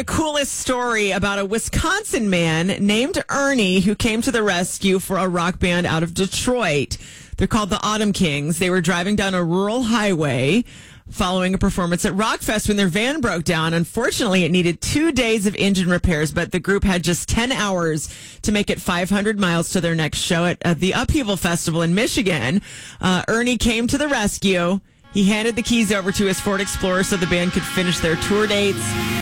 The coolest story about a Wisconsin man named Ernie who came to the rescue for a rock band out of Detroit. They're called the Autumn Kings. They were driving down a rural highway following a performance at Rockfest when their van broke down. Unfortunately, it needed 2 days of engine repairs, but the group had just 10 hours to make it 500 miles to their next show at the Upheaval Festival in Michigan. Ernie came to the rescue. He handed the keys over to his Ford Explorer so the band could finish their tour dates.